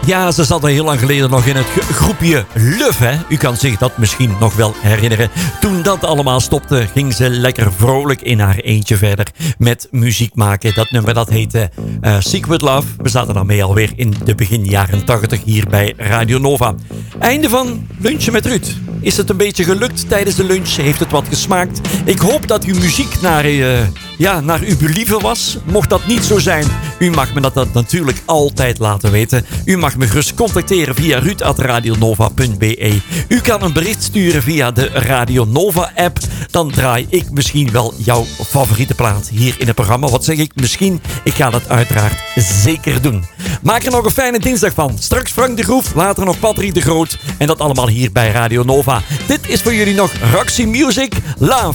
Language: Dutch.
Ja, ze zat al heel lang geleden nog in het groepje Luf, hè. U kan zich dat misschien nog wel herinneren. Toen dat allemaal stopte, ging ze lekker vrolijk in haar eentje verder met muziek maken. Dat nummer dat heette Secret Love. We zaten daarmee alweer in de begin jaren 80 hier bij Radio Nova. Einde van Lunchen met Ruud. Is het een beetje gelukt tijdens de lunch? Heeft het wat gesmaakt? Ik hoop dat uw muziek naar uw believen was. Mocht dat niet zo zijn, u mag me dat natuurlijk altijd laten weten. U mag me gerust contacteren via ruud@radionova.be. U kan een bericht sturen via de Radio Nova app. Dan draai ik misschien wel jouw favoriete plaat hier in het programma. Wat zeg ik? Misschien. Ik ga dat uiteraard zeker doen. Maak er nog een fijne dinsdag van. Straks Frank de Groef, later nog Patrick de Groot. En dat allemaal hier bij Radio Nova. Dit is voor jullie nog Roxy Music Love.